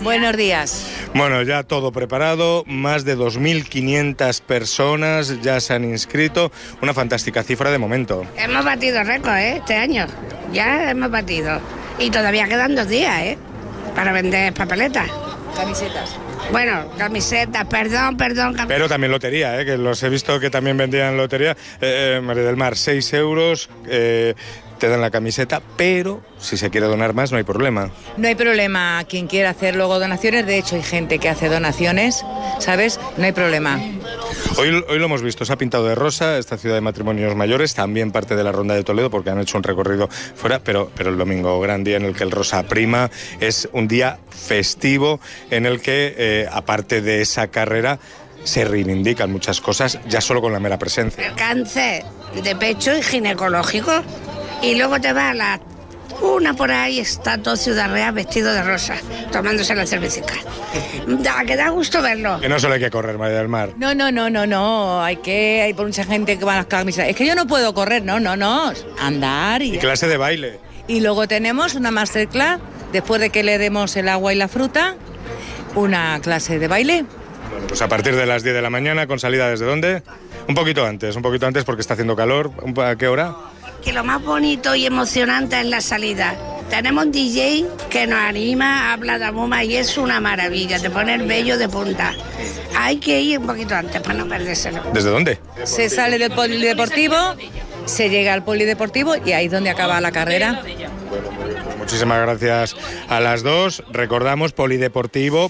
Buenos días. Bueno, ya todo preparado, más de 2.500 personas ya se han inscrito, una fantástica cifra de momento. Hemos batido récord, este año, ya hemos batido. Y todavía quedan 2 días, para vender papeletas. Camisetas. Bueno, camisetas, perdón. Pero también lotería, que los he visto que también vendían lotería. María del Mar, 6 euros, te dan la camiseta, pero si se quiere donar más no hay problema. No hay problema, quien quiera hacer luego donaciones, de hecho hay gente que hace donaciones, ¿sabes? No hay problema. Hoy lo hemos visto, se ha pintado de rosa esta ciudad de matrimonios mayores, también parte de la Ronda de Toledo porque han hecho un recorrido fuera, pero el domingo, gran día en el que el rosa prima, es un día festivo en el que, aparte de esa carrera, se reivindican muchas cosas ya solo con la mera presencia. El cáncer de pecho y ginecológico, y luego te va a una por ahí, está todo Ciudad Real vestido de rosa, tomándose la cervecita. Que da gusto verlo. Que no solo hay que correr, María del Mar. No, hay por mucha gente que va a las camisetas. Es que yo no puedo correr, no, andar y clase de baile. Y luego tenemos una masterclass, después de que le demos el agua y la fruta, una clase de baile. Bueno, pues a partir de las 10 de la mañana, ¿con salida desde dónde? Un poquito antes porque está haciendo calor. ¿A qué hora? Que lo más bonito y emocionante es la salida. Tenemos un DJ que nos anima, habla de Amuma y es una maravilla, te pone el vello de punta. Hay que ir un poquito antes para no perdérselo. ¿Desde dónde? Se sale del polideportivo, se llega al polideportivo y ahí es donde acaba la carrera. Muchísimas gracias a las dos. Recordamos, polideportivo.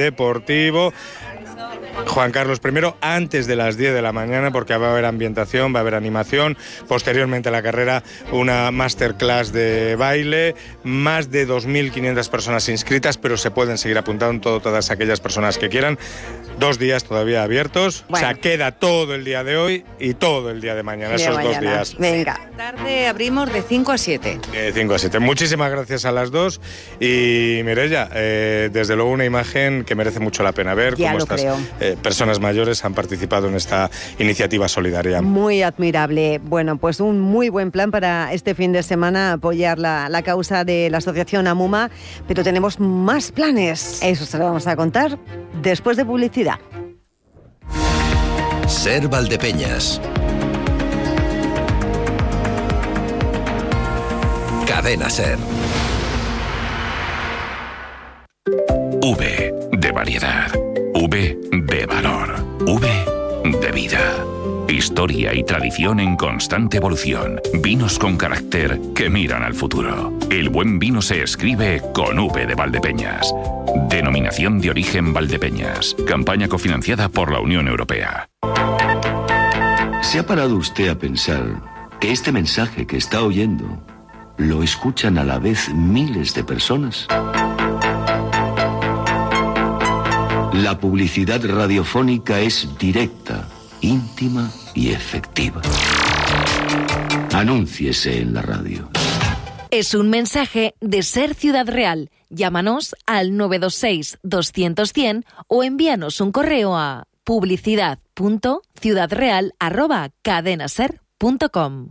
Juan Carlos I, antes de las 10 de la mañana, porque va a haber ambientación, va a haber animación. Posteriormente a la carrera, una masterclass de baile. Más de 2.500 personas inscritas, pero se pueden seguir apuntando todas aquellas personas que quieran. 2 días todavía abiertos. Bueno. O sea, queda todo el día de hoy y todo el día de mañana, esos 2 días. Venga. Tarde abrimos de 5 a 7. De 5 a 7. Muchísimas gracias a las dos. Y Mireia, desde luego una imagen que merece mucho la pena ver. Ya cómo lo estas creo. Personas mayores han participado en esta iniciativa solidaria. Muy admirable. Bueno, pues un muy buen plan para este fin de semana, apoyar la causa de la asociación Amuma, pero tenemos más planes. Eso se lo vamos a contar después de publicidad. Ser Valdepeñas. Cadena Ser. V de variedad. V de valor. V de vida. Historia y tradición en constante evolución. Vinos con carácter que miran al futuro. El buen vino se escribe con V de Valdepeñas. Denominación de origen Valdepeñas. Campaña cofinanciada por la Unión Europea. ¿Se ha parado usted a pensar que este mensaje que está oyendo lo escuchan a la vez miles de personas? La publicidad radiofónica es directa, íntima y efectiva. Anúnciese en la radio. Es un mensaje de Ser Ciudad Real. Llámanos al 926 200 100 o envíanos un correo a publicidad.ciudadreal@cadenaser.com.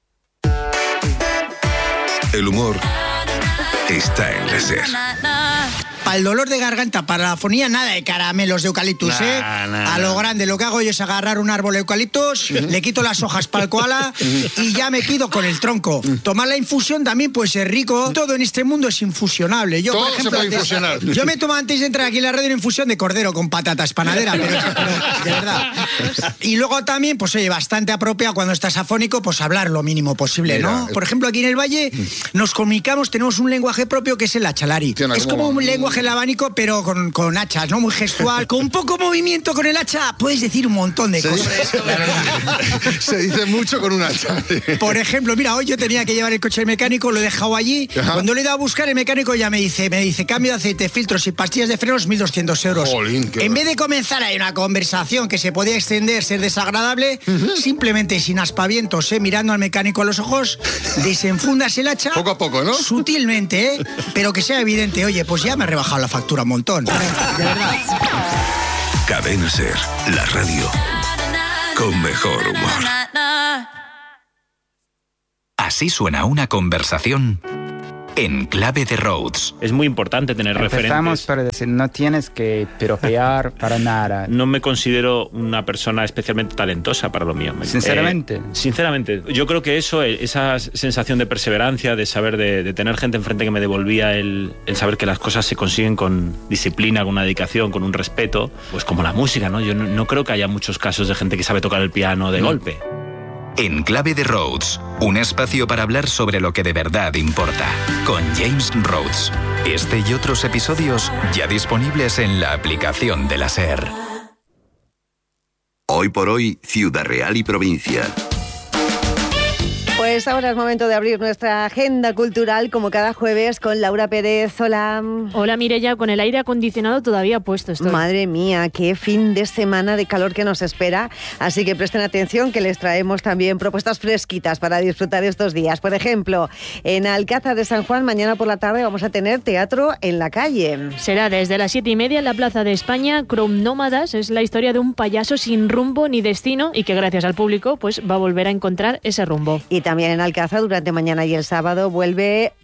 El humor está en la Ser. Para el dolor de garganta, para la afonía, nada de caramelos de eucaliptus, A lo grande, lo que hago yo es agarrar un árbol de eucaliptus, le quito las hojas para el koala y ya me quedo con el tronco. Tomar la infusión también puede ser rico. Todo en este mundo es infusionable. Yo, todo por ejemplo, se puede infusionar. Yo me tomo antes de entrar aquí en la radio una infusión de cordero con patatas panadera, pero de verdad. Y luego también, pues oye, bastante apropiado cuando estás afónico, pues hablar lo mínimo posible, ¿no? Por ejemplo, aquí en el Valle nos comunicamos, tenemos un lenguaje propio que es el hachalari. Es como un lenguaje el abanico, pero con hachas, ¿no? Muy gestual. Con poco movimiento con el hacha puedes decir un montón de cosas. Se dice mucho con un hacha. Por ejemplo, mira, hoy yo tenía que llevar el coche al mecánico, lo he dejado allí. Ajá. Cuando lo he ido a buscar, el mecánico ya me dice, cambio de aceite, filtros y pastillas de frenos, 1.200 euros. Jolín, en vez de comenzar ahí una conversación que se podía extender, ser desagradable, simplemente sin aspavientos, mirando al mecánico a los ojos, desenfundas el hacha. Poco a poco, ¿no? Sutilmente, pero que sea evidente. Oye, pues ya me he rebajado la factura un montón. De verdad. Cadena Ser, la radio con mejor humor. Así suena una conversación en Clave de Rhodes. Es muy importante tener referentes. Empezamos para decir, no tienes que piropear para nada. No me considero una persona especialmente talentosa para lo mío. ¿Sinceramente? Sinceramente. Yo creo que eso, esa sensación de perseverancia, de saber, de tener gente enfrente que me devolvía el saber que las cosas se consiguen con disciplina, con una dedicación, con un respeto, pues como la música, ¿no? Yo no creo que haya muchos casos de gente que sabe tocar el piano de golpe. En Clave de Rhodes, un espacio para hablar sobre lo que de verdad importa, con James Rhodes. Este y otros episodios ya disponibles en la aplicación de la SER. Hoy por hoy, Ciudad Real y provincia. Pues ahora es momento de abrir nuestra agenda cultural, como cada jueves, con Laura Pérez. Hola. Hola, Mireia, con el aire acondicionado todavía puesto estoy. Madre mía, qué fin de semana de calor que nos espera. Así que presten atención, que les traemos también propuestas fresquitas para disfrutar estos días. Por ejemplo, en Alcázar de San Juan, mañana por la tarde vamos a tener teatro en la calle. Será desde las 7:30 en la Plaza de España. Cromnómadas es la historia de un payaso sin rumbo ni destino y que gracias al público pues va a volver a encontrar ese rumbo. Y también en Alcázar, durante mañana y el sábado, vuelve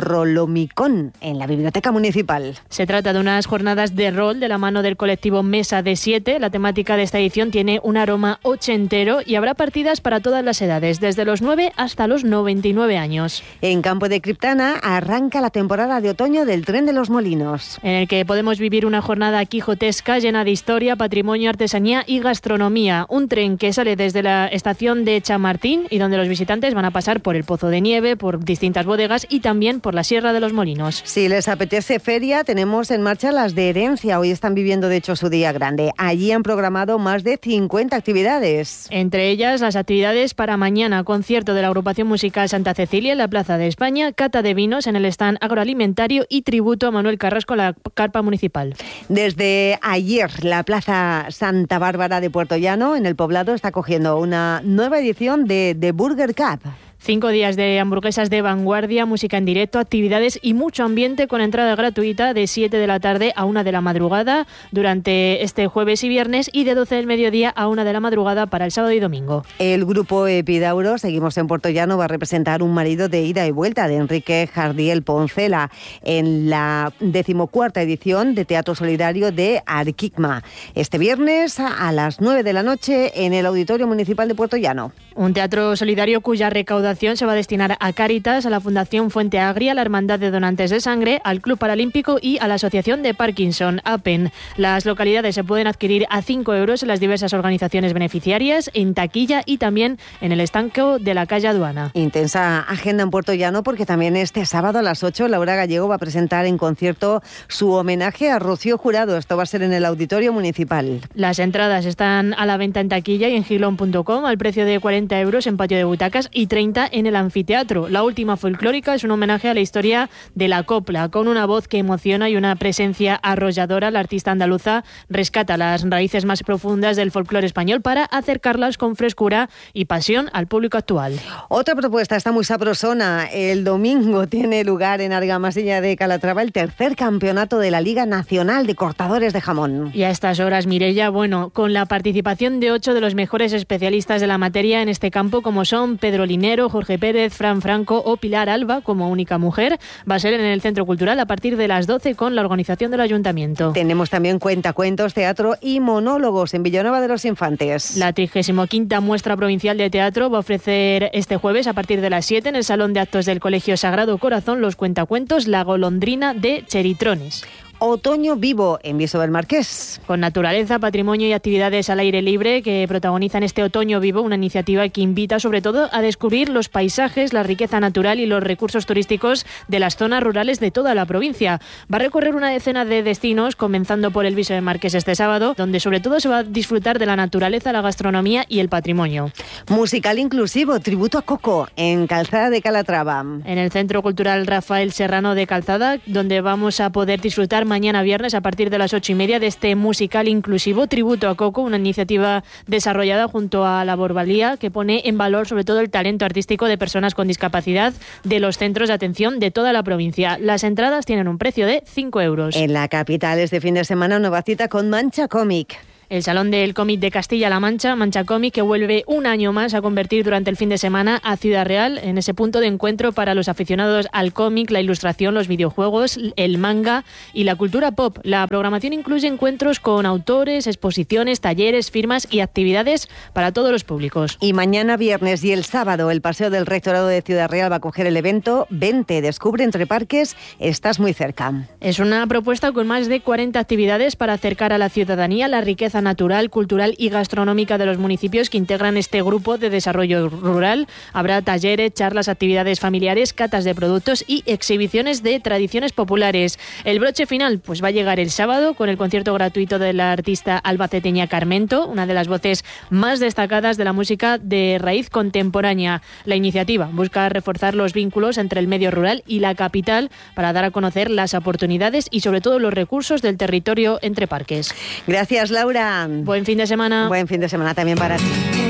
Rolomicón en la Biblioteca Municipal. Se trata de unas jornadas de rol de la mano del colectivo Mesa de 7. La temática de esta edición tiene un aroma ochentero y habrá partidas para todas las edades, desde los 9 hasta los 99 años. En Campo de Criptana arranca la temporada de otoño del Tren de los Molinos, en el que podemos vivir una jornada quijotesca llena de historia, patrimonio, artesanía y gastronomía. Un tren que sale desde la estación de Chamartín y donde los visitantes van a pasar por el Pozo de Nieve, por distintas bodegas y también por la Sierra de los Molinos. Si les apetece feria, tenemos en marcha las de Herencia. Hoy están viviendo, de hecho, su día grande. Allí han programado más de 50 actividades. Entre ellas, las actividades para mañana: concierto de la agrupación musical Santa Cecilia en la Plaza de España, cata de vinos en el stand agroalimentario y tributo a Manuel Carrasco en la carpa municipal. Desde ayer, la Plaza Santa Bárbara de Puerto Llano, en el Poblado, está cogiendo una nueva edición de The Burger Cup. 5 días de hamburguesas de vanguardia, música en directo, actividades y mucho ambiente con entrada gratuita de 7 de la tarde a 1 de la madrugada durante este jueves y viernes y de 12 del mediodía a 1 de la madrugada para el sábado y domingo. El grupo Epidauro, seguimos en Puerto Llano, va a representar Un marido de ida y vuelta de Enrique Jardiel Poncela en la 14ª edición de Teatro Solidario de Arquigma. Este viernes a las 9 de la noche en el Auditorio Municipal de Puerto Llano. Un teatro solidario cuya recaudación se va a destinar a Cáritas, a la Fundación Fuente Agria, a la Hermandad de Donantes de Sangre, al Club Paralímpico y a la Asociación de Parkinson, APEN. Las localidades se pueden adquirir a 5 euros en las diversas organizaciones beneficiarias, en taquilla y también en el estanco de la calle Aduana. Intensa agenda en Puerto Llano porque también este sábado a las 8 Laura Gallego va a presentar en concierto su homenaje a Rocío Jurado. Esto va a ser en el Auditorio Municipal. Las entradas están a la venta en taquilla y en gilón.com al precio de 40 euros en patio de butacas y 30 en el anfiteatro. La última folclórica es un homenaje a la historia de la copla. Con una voz que emociona y una presencia arrolladora, la artista andaluza rescata las raíces más profundas del folclore español para acercarlas con frescura y pasión al público actual. Otra propuesta está muy sabrosona. El domingo tiene lugar en Argamasilla de Calatrava el tercer campeonato de la Liga Nacional de Cortadores de Jamón. Y a estas horas, Mireia, bueno, con la participación de 8 de los mejores especialistas de la materia en este campo, como son Pedro Linero, Jorge Pérez, Fran Franco o Pilar Alba, como única mujer. Va a ser en el Centro Cultural a partir de las 12 con la organización del Ayuntamiento. Tenemos también cuentacuentos, teatro y monólogos en Villanueva de los Infantes. La 35ª Muestra Provincial de Teatro va a ofrecer este jueves a partir de las 7 en el Salón de Actos del Colegio Sagrado Corazón los cuentacuentos La golondrina de Cheritrones. Otoño Vivo en Viso del Marqués. Con naturaleza, patrimonio y actividades al aire libre que protagonizan este Otoño Vivo, una iniciativa que invita sobre todo a descubrir los paisajes, la riqueza natural y los recursos turísticos de las zonas rurales de toda la provincia. Va a recorrer una decena de destinos, comenzando por el Viso del Marqués este sábado, donde sobre todo se va a disfrutar de la naturaleza, la gastronomía y el patrimonio. Musical inclusivo, tributo a Coco en Calzada de Calatrava. En el Centro Cultural Rafael Serrano de Calzada, donde vamos a poder disfrutar mañana viernes a partir de las 8:30 de este musical inclusivo Tributo a Coco, una iniciativa desarrollada junto a la Borbalía que pone en valor sobre todo el talento artístico de personas con discapacidad de los centros de atención de toda la provincia. Las entradas tienen un precio de 5 euros. En la capital este fin de semana nueva cita con Mancha Cómic. El Salón del Cómic de Castilla-La Mancha, Mancha Cómic, que vuelve un año más a convertir durante el fin de semana a Ciudad Real en ese punto de encuentro para los aficionados al cómic, la ilustración, los videojuegos, el manga y la cultura pop. La programación incluye encuentros con autores, exposiciones, talleres, firmas y actividades para todos los públicos. Y mañana viernes y el sábado el Paseo del Rectorado de Ciudad Real va a coger el evento Vente, descubre entre parques, estás muy cerca. Es una propuesta con más de 40 actividades para acercar a la ciudadanía la riqueza natural, cultural y gastronómica de los municipios que integran este grupo de desarrollo rural. Habrá talleres, charlas, actividades familiares, catas de productos y exhibiciones de tradiciones populares. El broche final pues va a llegar el sábado con el concierto gratuito de la artista albaceteña Carmento, una de las voces más destacadas de la música de raíz contemporánea. La iniciativa busca reforzar los vínculos entre el medio rural y la capital para dar a conocer las oportunidades y sobre todo los recursos del territorio entre parques. Gracias, Laura. Buen fin de semana. Buen fin de semana también para ti.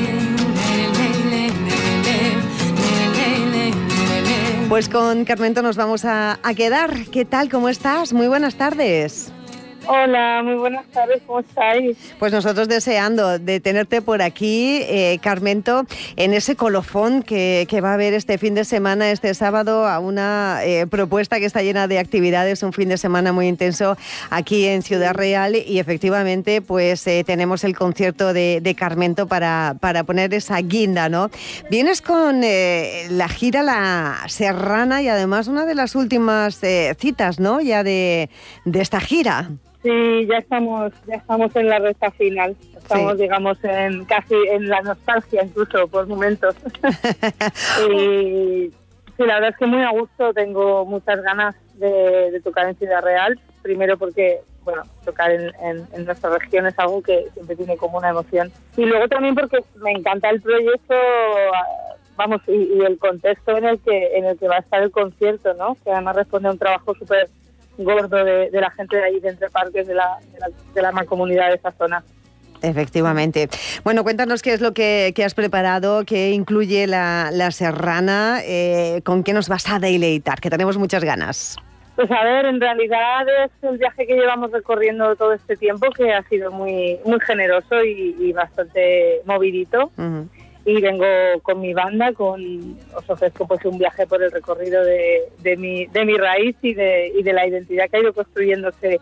Pues con Carmento nos vamos a quedar. ¿Qué tal? ¿Cómo estás? Muy buenas tardes. Hola, muy buenas tardes, ¿cómo estáis? Pues nosotros deseando de tenerte por aquí, Carmento, en ese colofón que va a haber este fin de semana, este sábado, a una propuesta que está llena de actividades, un fin de semana muy intenso aquí en Ciudad Real y efectivamente pues tenemos el concierto de Carmento para poner esa guinda, ¿no? Vienes con la gira La Serrana y además una de las últimas citas, ¿no? Ya de esta gira. Sí, ya estamos en la recta final. Estamos, sí, digamos, casi en la nostalgia incluso por momentos. Y sí, la verdad es que muy a gusto. Tengo muchas ganas de tocar en Ciudad Real. Primero porque, bueno, tocar en nuestra región es algo que siempre tiene como una emoción. Y luego también porque me encanta el proyecto, vamos, y el contexto en el que va a estar el concierto, ¿no? Que además responde a un trabajo súper gordo de la gente de ahí, de Entre Parques, de la mancomunidad de esa zona. Efectivamente. Bueno, cuéntanos qué es lo que has preparado, qué incluye la Serrana, con qué nos vas a deleitar, que tenemos muchas ganas. Pues a ver, en realidad es el viaje que llevamos recorriendo todo este tiempo, que ha sido muy, muy generoso y bastante movidito. Uh-huh. Y vengo con mi banda, os ofrezco pues un viaje por el recorrido de mi raíz y de la identidad que ha ido construyéndose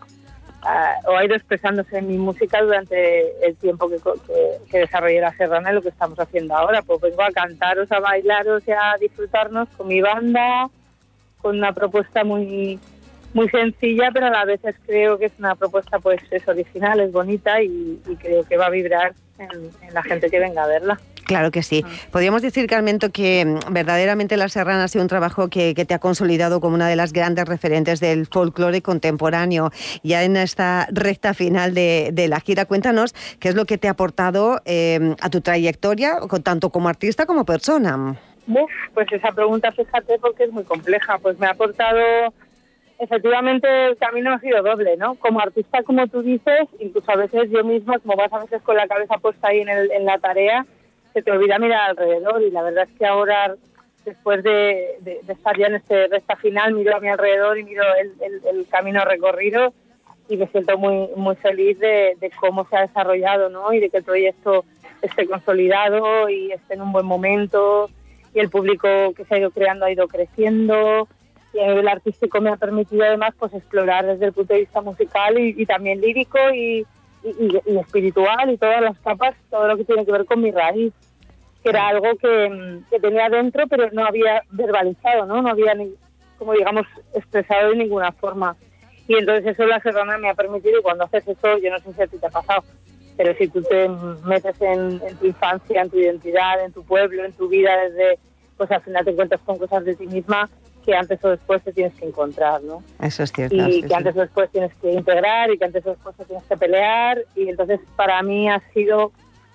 o ha ido expresándose en mi música durante el tiempo que desarrollé La Serrana y lo que estamos haciendo ahora. Pues vengo a cantaros, a bailaros y a disfrutarnos con mi banda, con una propuesta muy, muy sencilla, pero a la vez creo que es una propuesta pues es original, es bonita y creo que va a vibrar en la gente que venga a verla. Claro que sí. Podríamos decir, Carmento, que verdaderamente La Serrana ha sido un trabajo que te ha consolidado como una de las grandes referentes del folclore contemporáneo. Ya en esta recta final de la gira, cuéntanos qué es lo que te ha aportado a tu trayectoria, tanto como artista como persona. Pues esa pregunta, fíjate, porque es muy compleja. Pues me ha aportado, efectivamente, el camino ha sido doble, ¿no? Como artista, como tú dices, incluso a veces yo misma, como vas a veces con la cabeza puesta ahí en la tarea, se te olvida mirar alrededor, y la verdad es que ahora, después de estar ya en este recta final, miro a mi alrededor y miro el camino recorrido y me siento muy, muy feliz de cómo se ha desarrollado, ¿no? Y de que el proyecto esté consolidado y esté en un buen momento, y el público que se ha ido creando ha ido creciendo, y a nivel artístico me ha permitido además pues explorar desde el punto de vista musical y también lírico y espiritual y todas las capas, todo lo que tiene que ver con mi raíz, que era algo que tenía dentro pero no había verbalizado, no había como digamos expresado de ninguna forma, y entonces eso La Serrana me ha permitido. Y cuando haces eso, yo no sé si a ti te ha pasado, pero si tú te metes en tu infancia, en tu identidad, en tu pueblo, en tu vida, pues al final te encuentras con cosas de ti misma que antes o después te tienes que encontrar, ¿no? Eso es cierto. Y que antes o después tienes que integrar, y que antes o después te tienes que pelear, y entonces para mí ha sido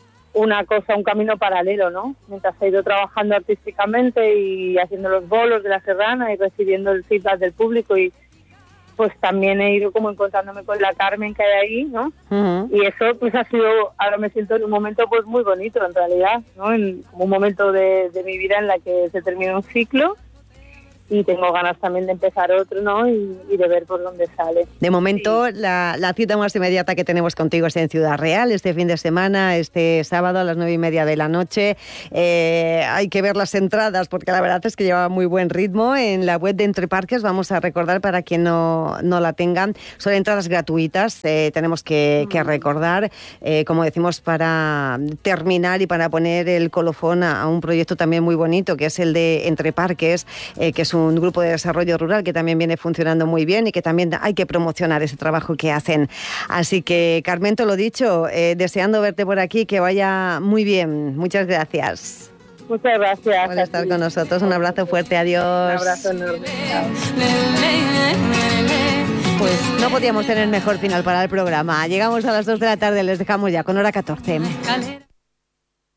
una cosa, un camino paralelo, ¿no? Mientras he ido trabajando artísticamente y haciendo los bolos de La Serrana y recibiendo el feedback del público, y pues también he ido como encontrándome con la Carmen que hay ahí, ¿no? Uh-huh. Y eso pues ha sido, ahora me siento en un momento pues muy bonito en realidad, ¿no? Como un momento de mi vida en la que se termina un ciclo y tengo ganas también de empezar otro, ¿no? Y de ver por dónde sale. De momento, la cita más inmediata que tenemos contigo es en Ciudad Real, este fin de semana, este sábado a las 9:30 de la noche. Hay que ver las entradas, porque la verdad es que lleva muy buen ritmo. En la web de Entre Parques, vamos a recordar para quien no la tengan, son entradas gratuitas, tenemos que recordar, como decimos, para terminar y para poner el colofón a un proyecto también muy bonito, que es el de Entre Parques, que es un grupo de desarrollo rural que también viene funcionando muy bien y que también hay que promocionar ese trabajo que hacen. Así que, Carmento, lo dicho, deseando verte por aquí, que vaya muy bien. Muchas gracias. Muchas gracias por estar con nosotros. Un abrazo fuerte, adiós. Un abrazo enorme. Chao. Pues no podíamos tener mejor final para el programa. Llegamos a las 2 de la tarde, les dejamos ya con hora 14.